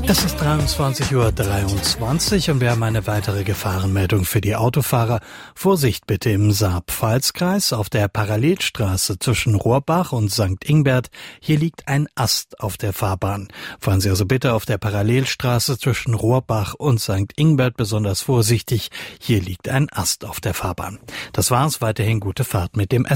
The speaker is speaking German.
Es ist 23:23 Uhr und wir haben eine weitere Gefahrenmeldung für die Autofahrer. Vorsicht bitte im Saar-Pfalz-Kreis auf der Parallelstraße zwischen Rohrbach und St. Ingbert. Hier liegt ein Ast auf der Fahrbahn. Fahren Sie also bitte auf der Parallelstraße zwischen Rohrbach und St. Ingbert besonders vorsichtig. Hier liegt ein Ast auf der Fahrbahn. Das war's. Weiterhin gute Fahrt mit dem